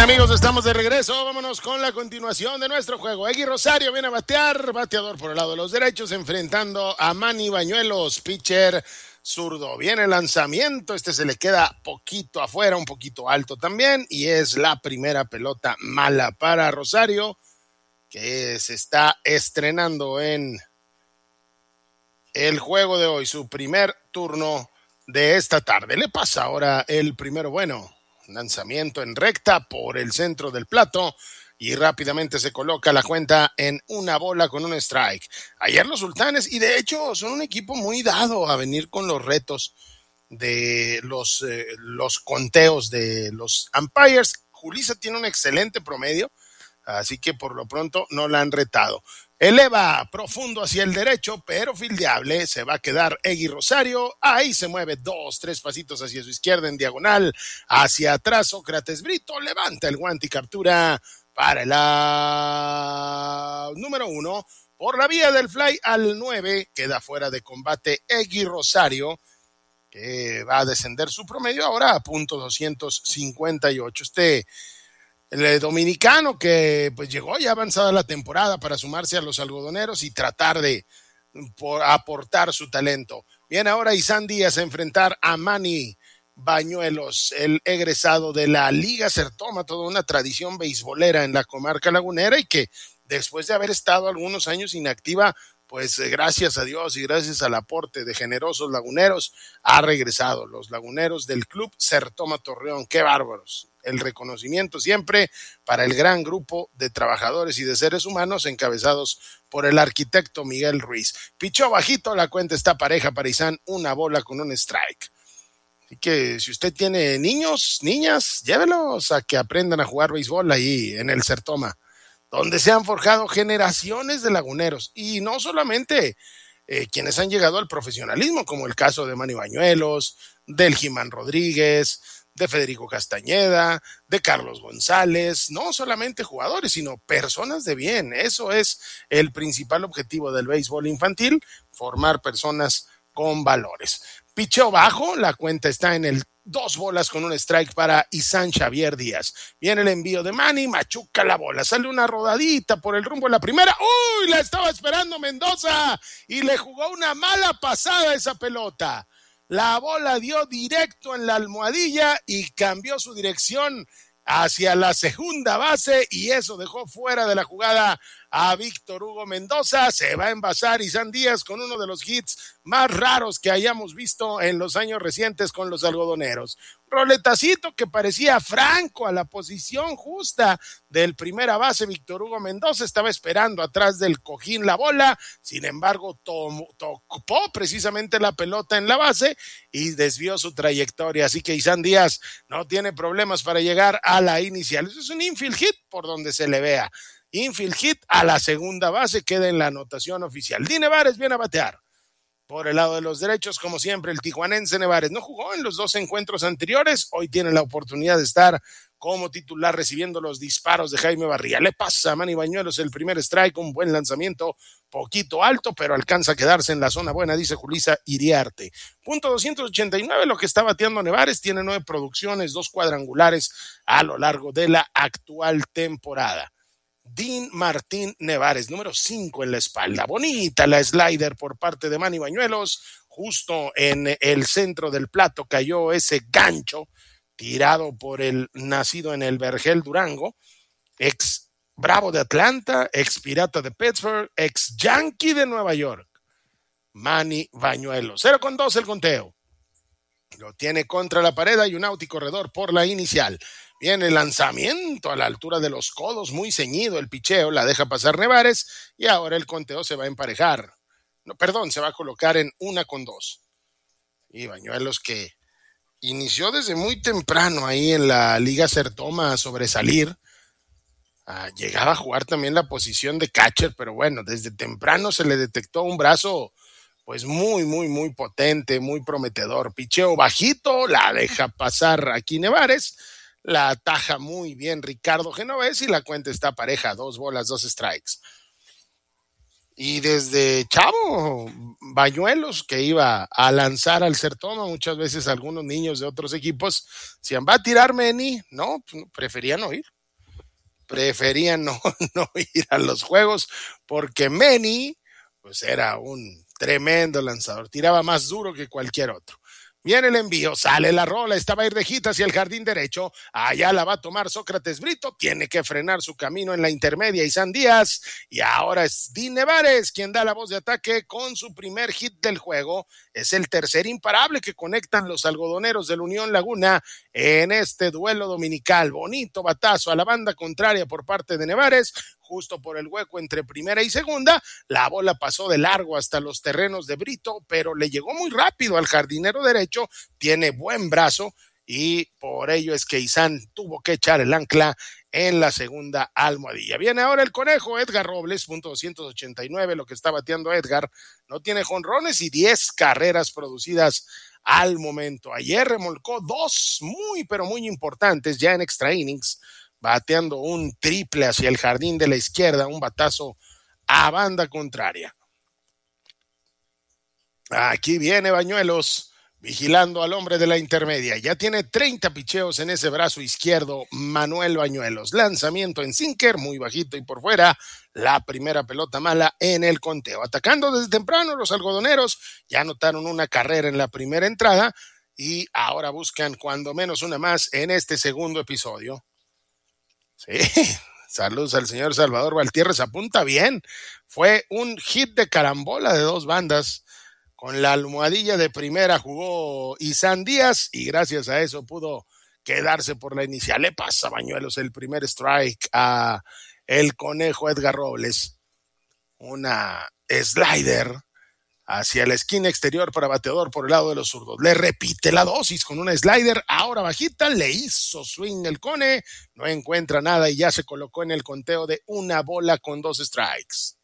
Amigos, estamos de regreso. Vámonos con la continuación de nuestro juego. Egui Rosario viene a batear, bateador por el lado de los derechos, enfrentando a Manny Bañuelos, pitcher zurdo. Viene el lanzamiento, se le queda poquito afuera, un poquito alto también, y es la primera pelota mala para Rosario, que se está estrenando en el juego de hoy, su primer turno de esta tarde. Le pasa ahora el primero bueno. Lanzamiento en recta por el centro del plato y rápidamente se coloca la cuenta en una bola con un strike. Ayer los Sultanes, y de hecho son un equipo muy dado a venir con los retos de los conteos de los umpires. Julissa tiene un excelente promedio, así que por lo pronto no la han retado. Eleva profundo hacia el derecho, pero fildeable. Se va a quedar Egui Rosario. Ahí se mueve 2-3 pasitos hacia su izquierda en diagonal. Hacia atrás Sócrates Brito levanta el guante y captura para el número 1. Por la vía del fly al 9. Queda fuera de combate Egui Rosario, que va a descender su promedio ahora a .258. El dominicano que pues llegó ya avanzada la temporada para sumarse a los algodoneros y tratar de aportar su talento. Viene ahora Isan Díaz a enfrentar a Manny Bañuelos, el egresado de la Liga Sertoma, toda una tradición beisbolera en la comarca lagunera, y que después de haber estado algunos años inactiva, pues gracias a Dios y gracias al aporte de generosos laguneros, ha regresado. Los laguneros del Club Sertoma Torreón, qué bárbaros. El reconocimiento siempre para el gran grupo de trabajadores y de seres humanos encabezados por el arquitecto Miguel Ruiz. Pichó bajito, la cuenta está pareja para Isan, una bola con un strike. Así que si usted tiene niños, niñas, llévelos a que aprendan a jugar béisbol ahí en el Sertoma, donde se han forjado generaciones de laguneros, y no solamente quienes han llegado al profesionalismo, como el caso de Manny Bañuelos, del Jimán Rodríguez, de Federico Castañeda, de Carlos González, no solamente jugadores, sino personas de bien. Eso es el principal objetivo del béisbol infantil, formar personas con valores. Picheo bajo, la cuenta está en el 2 bolas con un strike para Isan Xavier Díaz. Viene el envío de Manny, machuca la bola, sale una rodadita por el rumbo de la primera. ¡Uy! La estaba esperando Mendoza y le jugó una mala pasada a esa pelota. La bola dio directo en la almohadilla y cambió su dirección hacia la segunda base, y eso dejó fuera de la jugada a Víctor Hugo Mendoza. Se va a envasar Isan Díaz con uno de los hits más raros que hayamos visto en los años recientes con los algodoneros. Roletacito que parecía franco a la posición justa del primera base. Víctor Hugo Mendoza estaba esperando atrás del cojín la bola, sin embargo tocó precisamente la pelota en la base y desvió su trayectoria, así que Isan Díaz no tiene problemas para llegar a la inicial. Eso es un infield hit por donde se le vea. Infield hit a la segunda base, queda en la anotación oficial. Di Nevares viene a batear por el lado de los derechos, como siempre, el tijuanense Nevares. No jugó en los 2 encuentros anteriores, hoy tiene la oportunidad de estar como titular recibiendo los disparos de Jaime Barría. Le pasa a Manny Bañuelos el primer strike, un buen lanzamiento, poquito alto, pero alcanza a quedarse en la zona buena, dice Julissa Iriarte. .289 lo que está bateando Nevares, tiene 9 producciones, 2 cuadrangulares a lo largo de la actual temporada. Dean Martín Nevares, número 5 en la espalda. Bonita la slider por parte de Manny Bañuelos. Justo en el centro del plato cayó ese gancho tirado por el nacido en el Vergel Durango, ex Bravo de Atlanta, ex Pirata de Pittsburgh, ex Yankee de Nueva York. Manny Bañuelos. 0-2 el conteo. Lo tiene contra la pared, hay un out y corredor por la inicial. Viene el lanzamiento a la altura de los codos, muy ceñido el picheo, la deja pasar Nevares y ahora el conteo se va a emparejar. Se va a colocar en 1-2. Y Bañuelos, que inició desde muy temprano ahí en la Liga Sertoma a sobresalir. Llegaba a jugar también la posición de catcher, pero bueno, desde temprano se le detectó un brazo pues muy, muy, muy potente, muy prometedor. Picheo bajito, la deja pasar aquí Nevares. La ataja muy bien Ricardo Genovés y la cuenta está pareja, 2 bolas, 2 strikes. Y desde chavo, Bañuelos, que iba a lanzar al Sertoma, muchas veces algunos niños de otros equipos decían, va a tirar Manny. No, preferían no ir. Preferían no ir a los juegos porque Manny pues era un tremendo lanzador, tiraba más duro que cualquier otro. Viene el envío, sale la rola, esta va a ir de hit hacia el jardín derecho, allá la va a tomar Sócrates Brito, tiene que frenar su camino en la intermedia Isan Díaz, y ahora es Dean Nevares quien da la voz de ataque con su primer hit del juego. Es el tercer imparable que conectan los algodoneros del Unión Laguna en este duelo dominical. Bonito batazo a la banda contraria por parte de Nevares, justo por el hueco entre primera y segunda. La bola pasó de largo hasta los terrenos de Brito, pero le llegó muy rápido al jardinero derecho, tiene buen brazo y por ello es que Isan tuvo que echar el ancla en la segunda almohadilla. Viene ahora el conejo Edgar Robles, .289, lo que está bateando Edgar. No tiene jonrones y 10 carreras producidas al momento. Ayer remolcó 2 muy, pero muy importantes ya en extra innings, bateando un triple hacia el jardín de la izquierda, un batazo a banda contraria. Aquí viene Bañuelos, vigilando al hombre de la intermedia. Ya tiene 30 picheos en ese brazo izquierdo, Manuel Bañuelos. Lanzamiento en sinker, muy bajito y por fuera. La primera pelota mala en el conteo. Atacando desde temprano, los algodoneros ya anotaron una carrera en la primera entrada y ahora buscan cuando menos una más en este segundo episodio. Sí, saludos al señor Salvador Valtierres, apunta bien. Fue un hit de carambola de 2 bandas. Con la almohadilla de primera jugó Isan Díaz y gracias a eso pudo quedarse por la inicial. Le pasa a Bañuelos el primer strike a el conejo Edgar Robles. Una slider hacia la esquina exterior para bateador por el lado de los zurdos. Le repite la dosis con una slider, ahora bajita, le hizo swing el cone, no encuentra nada y ya se colocó en el conteo de 1 bola con 2 strikes.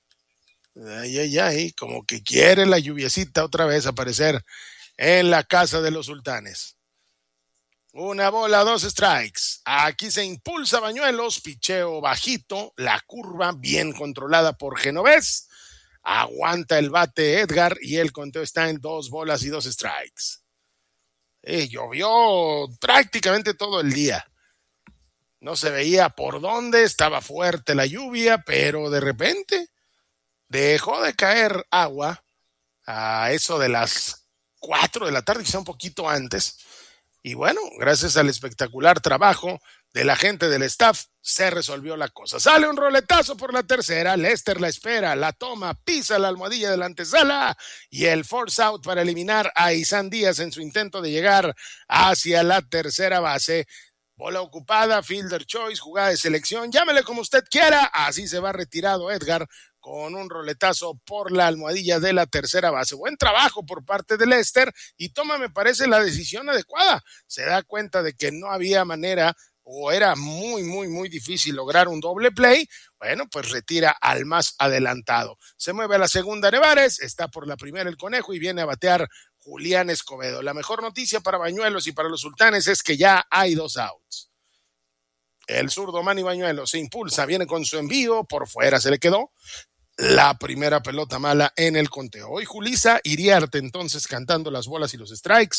Ay, como que quiere la lluviecita otra vez aparecer en la casa de los sultanes. 1 bola, 2 strikes. Aquí se impulsa Bañuelos, picheo bajito, la curva bien controlada por Genovés. Aguanta el bate Edgar y el conteo está en 2 bolas y 2 strikes. Llovió prácticamente todo el día. No se veía por dónde, estaba fuerte la lluvia, pero de repente dejó de caer agua a eso de las 4 de la tarde, quizá un poquito antes. Y bueno, gracias al espectacular trabajo de la gente del staff, se resolvió la cosa. Sale un roletazo por la tercera, Lester la espera, la toma, pisa la almohadilla de la antesala y el force out para eliminar a Isan Díaz en su intento de llegar hacia la tercera base. Bola ocupada, fielder choice, jugada de selección, llámele como usted quiera, así se va retirado Edgar con un roletazo por la almohadilla de la tercera base. Buen trabajo por parte de Lester y toma, me parece, la decisión adecuada. Se da cuenta de que no había manera o era muy difícil lograr un doble play. Bueno, pues retira al más adelantado. Se mueve a la segunda Nevares, está por la primera el conejo y viene a batear Julián Escobedo. La mejor noticia para Bañuelos y para los sultanes es que ya hay 2 outs. El zurdo Manny Bañuelos se impulsa, viene con su envío, por fuera se le quedó la primera pelota mala en el conteo. Hoy Julissa Iriarte entonces cantando las bolas y los strikes.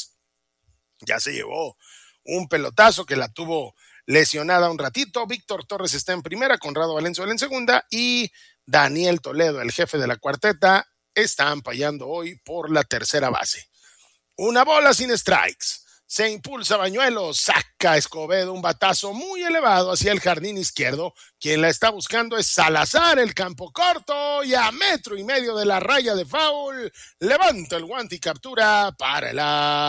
Ya se llevó un pelotazo que la tuvo lesionada un ratito. Víctor Torres está en primera, Conrado Valenzuela en segunda y Daniel Toledo, el jefe de la cuarteta, está ampallando hoy por la tercera base. 1 bola sin strikes. Se impulsa Bañuelos, saca Escobedo un batazo muy elevado hacia el jardín izquierdo. Quien la está buscando es Salazar, el campo corto y a 1.5 metros de la raya de foul. Levanta el guante y captura para el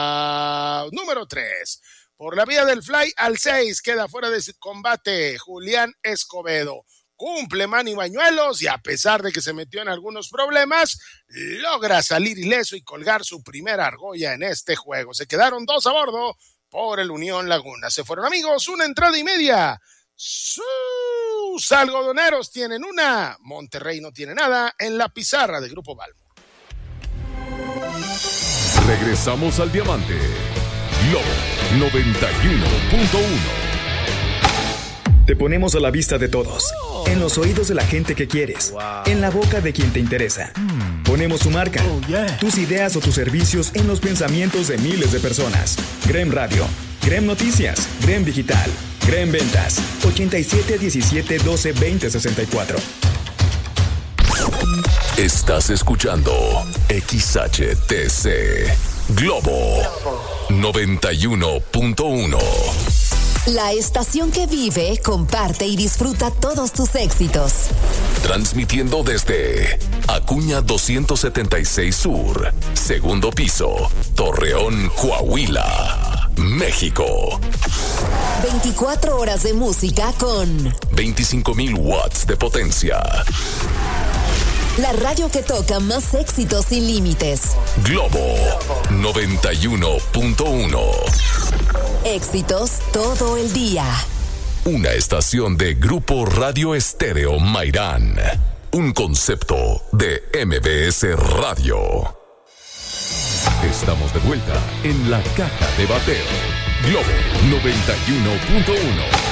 out número 3. Por la vía del fly al 6 queda fuera de combate Julián Escobedo. Cumple Manny Bañuelos y a pesar de que se metió en algunos problemas, logra salir ileso y colgar su primera argolla en este juego. Se quedaron 2 a bordo por el Unión Laguna. Se fueron, amigos, 1 entrada y media. Sus algodoneros tienen 1, Monterrey no tiene nada en la pizarra de Grupo Balmo. Regresamos al Diamante. Lobo 91.1. Te ponemos a la vista de todos, en los oídos de la gente que quieres, en la boca de quien te interesa. Ponemos tu marca, tus ideas o tus servicios en los pensamientos de miles de personas. Grem Radio, Grem Noticias, Grem Digital, Grem Ventas, 87 17 12 20 64. Estás escuchando XHTC Globo 91.1. La estación que vive, comparte y disfruta todos tus éxitos. Transmitiendo desde Acuña 276 Sur, segundo piso, Torreón, Coahuila, México. 24 horas de música con 25,000 watts de potencia. la radio que toca más éxitos sin límites. Globo 91.1. Éxitos todo el día. Una estación de Grupo Radio Estéreo Mairán. Un concepto de MBS Radio. Estamos de vuelta en la caja de bateo. Globo 91.1.